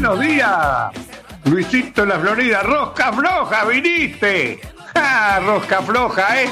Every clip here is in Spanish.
buenos días. Luisito en la Florida, rosca floja, viniste. ¡Ja! Rosca floja,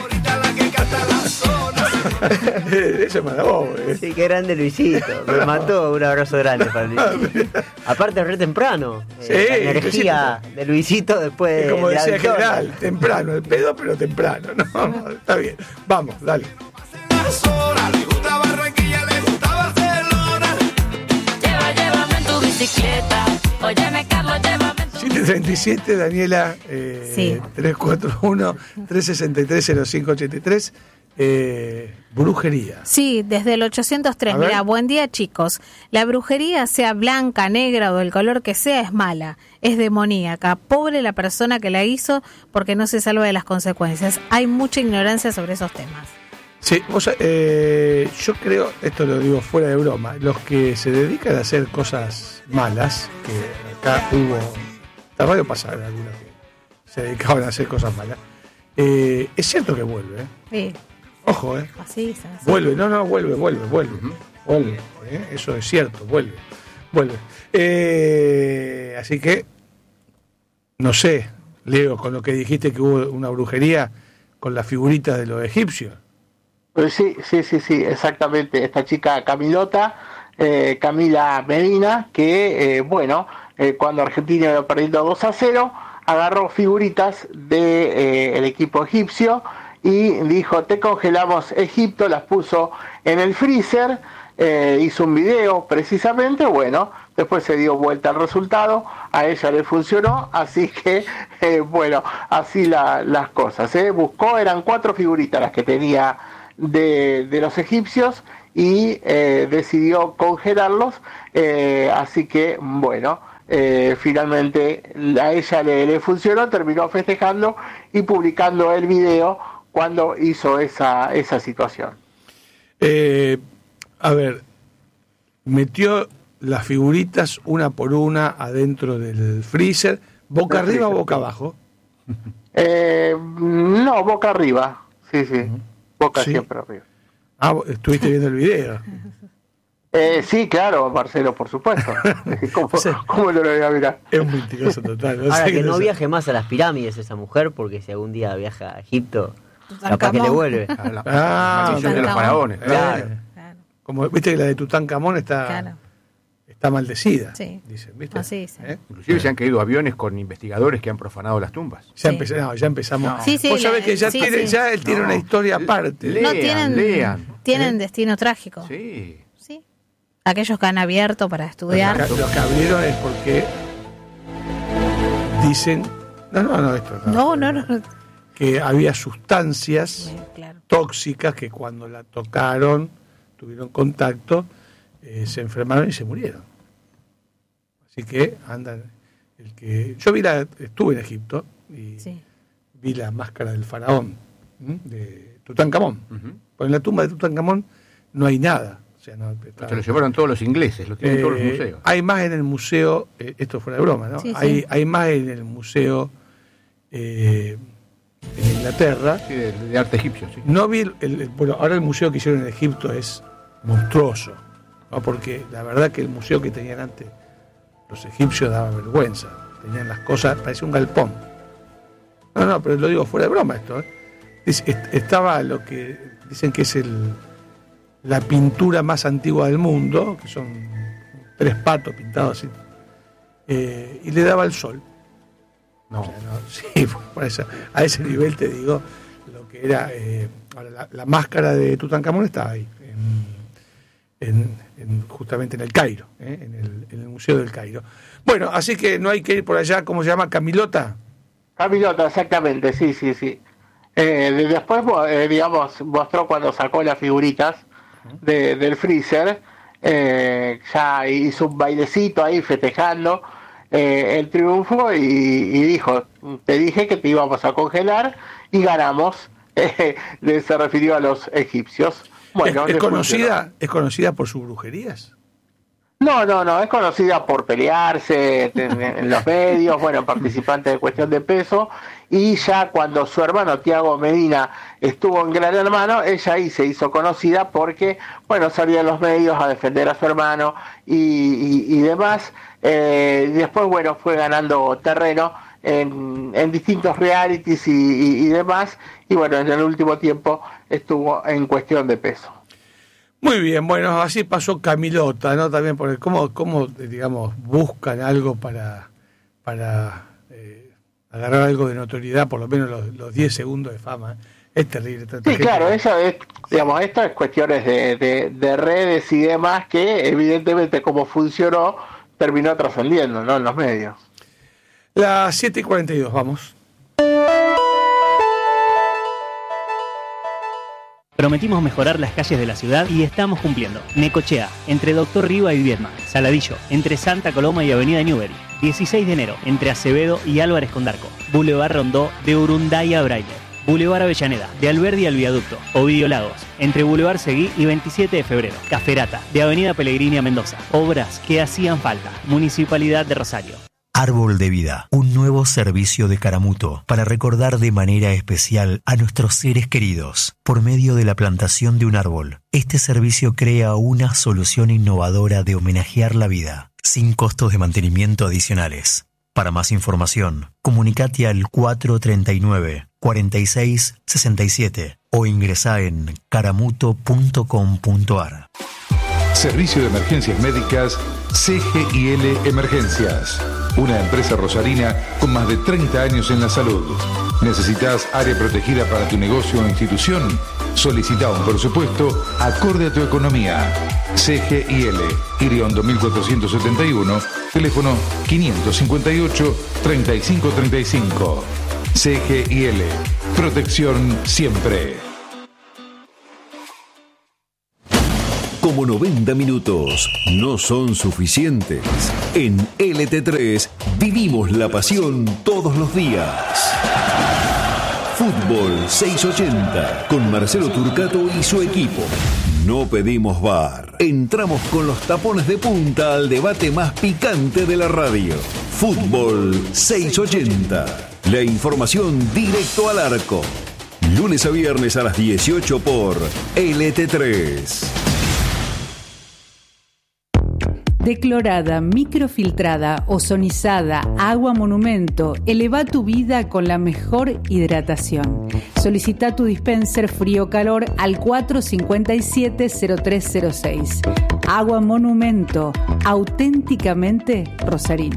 Eso me mató, Sí, qué grande Luisito. Me mató. Un abrazo grande para Luisito. Aparte, re temprano. Sí, la energía de Luisito después de. Como decía el Antonio. general, temprano, el pedo, pero temprano. No, está bien. Vamos, dale. Le gusta Barranquilla, le gusta Barcelona. Llévame en tu bicicleta. Óyeme, Carlos, llévame en tu 737, Daniela, Sí. 341-363-0583. Brujería. Sí, desde el 803. A ver. Mira, buen día, chicos. La brujería, sea blanca, negra o del color que sea, es mala, es demoníaca. Pobre la persona que la hizo porque no se salva de las consecuencias. Hay mucha ignorancia sobre esos temas. Sí, yo creo, esto lo digo fuera de broma, los que se dedican a hacer cosas malas, que acá hubo, la radio pasada algunos que se dedicaban a hacer cosas malas, es cierto que vuelve, Sí, ojo, así, así. vuelve, vuelve, eso es cierto, vuelve. Así que, no sé, Leo, con lo que dijiste que hubo una brujería con las figuritas de los egipcios. Sí, exactamente. Esta chica Camila Medina, que, cuando Argentina iba perdiendo 2-0, agarró figuritas del equipo egipcio y dijo, te congelamos Egipto, las puso en el freezer, hizo un video precisamente, después se dio vuelta al resultado, a ella le funcionó, así que, así las cosas. Buscó, eran 4 figuritas las que tenía de los egipcios y decidió congelarlos, así que finalmente a ella le funcionó, terminó festejando y publicando el video cuando hizo esa situación. A ver, metió las figuritas una por una adentro del freezer, boca arriba o boca abajo. No, boca arriba, sí. Boca Sí. siempre arriba. Ah, estuviste viendo el video. Sí, claro, Marcelo, por supuesto. ¿Cómo no lo voy a mirar? Es un mentiroso total. Ahora sé que qué no sé. viaje más a las pirámides esa mujer, porque si algún día viaja a Egipto, capaz Tutankamón. que le vuelve. La maldición de los faraones. Claro. Claro, Como viste que la de Tutankamón está maldecida. Sí. Dicen, ¿viste? Así dicen. Inclusive se han caído aviones con investigadores que han profanado las tumbas. Ya, Sí. ya empezamos. Sí, sí, Vos sabés que ya, sí, tiene, sí. ya él tiene No. una historia aparte. No tienen lean. destino trágico. Sí. Sí. Aquellos que han abierto para estudiar. Los que abrieron es porque dicen. No, esto No. que había sustancias Sí, claro. tóxicas que cuando la tocaron, tuvieron contacto, se enfermaron y se murieron. Así que andan. Yo estuve en Egipto y Sí. vi la máscara del faraón, de Tutankamón. Pues en la tumba de Tutankamón no hay nada. O sea, no, está- Se lo llevaron todos los ingleses, lo tienen todos los museos. Hay más en el museo, esto fuera de broma, ¿no? Sí, hay, sí. hay más en el museo en Inglaterra. Sí, de arte egipcio, sí. No vi bueno, ahora el museo que hicieron en Egipto es monstruoso, ¿no? Porque la verdad que el museo que tenían antes los egipcios daba vergüenza. Tenían las cosas, parecía un galpón. No, pero lo digo fuera de broma esto. Estaba lo que dicen que es la pintura más antigua del mundo, que son 3 patos pintados así, y le daba el sol. No. O sea, sí, por eso, a ese nivel te digo lo que era. Ahora, la máscara de Tutankamón está ahí, justamente en el Cairo, en el Museo del Cairo. Bueno, así que no hay que ir por allá. ¿Cómo se llama? ¿Camilota? Camilota, exactamente, sí. Después, mostró cuando sacó las figuritas del freezer, ya hizo un bailecito ahí festejando el triunfo y dijo, te dije que te íbamos a congelar y ganamos. Se refirió a los egipcios. Bueno, ¿Es le funcionó. conocida por sus brujerías? No, es conocida por pelearse en los medios, participante de Cuestión de Peso, y ya cuando su hermano Tiago Medina estuvo en Gran Hermano, ella ahí se hizo conocida porque, salía en los medios a defender a su hermano y demás, Y después, bueno, fue ganando terreno en distintos realities y demás, y bueno, en el último tiempo estuvo en Cuestión de Peso. Muy bien, bueno, así pasó Camilota, ¿no? También por cómo digamos, buscan algo para agarrar algo de notoriedad, por lo menos los 10 segundos de fama. Es terrible. Sí, claro, eso es, digamos, esto es cuestiones de redes y demás que evidentemente como funcionó terminó trascendiendo, ¿no? En los medios. Las 7:42, vamos. Prometimos mejorar las calles de la ciudad y estamos cumpliendo. Necochea, entre Doctor Riva y Viedma. Saladillo, entre Santa Coloma y Avenida Newbery. 16 de enero, entre Acevedo y Álvarez Condarco. Boulevard Rondó, de Urunday a Braille. Boulevard Avellaneda, de Alberdi al Viaducto. Ovidio Lagos, entre Boulevard Seguí y 27 de febrero. Caferata, de Avenida Pellegrini a Mendoza. Obras que hacían falta. Municipalidad de Rosario. Árbol de Vida, un nuevo servicio de Caramuto para recordar de manera especial a nuestros seres queridos. Por medio de la plantación de un árbol, este servicio crea una solución innovadora de homenajear la vida, sin costos de mantenimiento adicionales. Para más información, comunicate al 439-4667 o ingresá en caramuto.com.ar. Servicio de Emergencias Médicas CGIL Emergencias. Una empresa rosarina con más de 30 años en la salud. ¿Necesitas área protegida para tu negocio o institución? Solicita un presupuesto acorde a tu economía. CGIL, Iriondo 1471, teléfono 558-3535. CGIL, protección siempre. Como 90 minutos no son suficientes, en LT3 vivimos la pasión todos los días. Fútbol 680 con Marcelo Turcato y su equipo. No pedimos VAR. Entramos con los tapones de punta al debate más picante de la radio. Fútbol 680. La información directo al arco. Lunes a viernes a las 18 por LT3. Declorada, microfiltrada, ozonizada, agua monumento, eleva tu vida con la mejor hidratación. Solicita tu dispenser frío-calor al 457-0306. Agua monumento, auténticamente rosarina.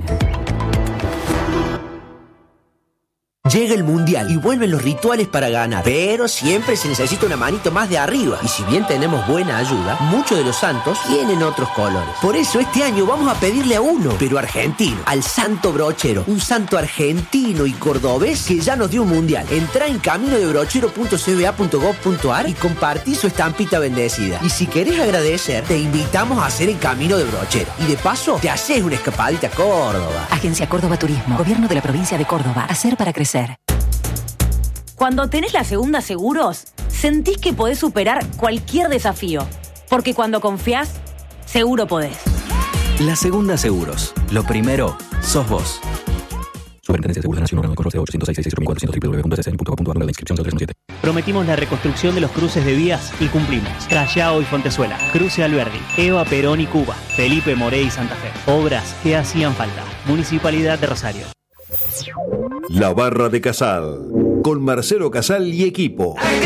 Llega el Mundial y vuelven los rituales para ganar, pero siempre se necesita una manito más de arriba. Y si bien tenemos buena ayuda, muchos de los santos tienen otros colores. Por eso este año vamos a pedirle a uno, pero argentino, al Santo Brochero. Un santo argentino y cordobés que ya nos dio un Mundial. Entrá en caminodebrochero.cba.gov.ar y compartí su estampita bendecida. Y si querés agradecer, te invitamos a hacer el Camino de Brochero. Y de paso, te haces una escapadita a Córdoba. Agencia Córdoba Turismo, Gobierno de la Provincia de Córdoba. Hacer para crecer. Cuando tenés la Segunda Seguros, sentís que podés superar cualquier desafío. Porque cuando confiás, seguro podés. La Segunda Seguros. Lo primero, sos vos. Superintendencia de Seguros de la Nación, órgano de correo 806-664-400, www.ccn.gov.ar, la inscripción 0337. Prometimos la reconstrucción de los cruces de vías y cumplimos. Callao y Fontezuela, Cruce Alberdi, Eva Perón y Cuba, Felipe Moré y Santa Fe. Obras que hacían falta. Municipalidad de Rosario. La Barra de Casal, con Marcelo Casal y equipo.